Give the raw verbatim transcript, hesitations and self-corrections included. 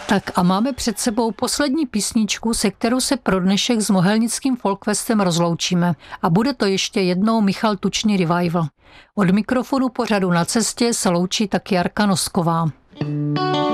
Tak a máme před sebou poslední písničku, se kterou se pro dnešek s Mohelnickým folkfestem rozloučíme. A bude to ještě jednou Michal Tučný revival. Od mikrofonu pořadu Na cestě se loučí taky Jarka Nosková.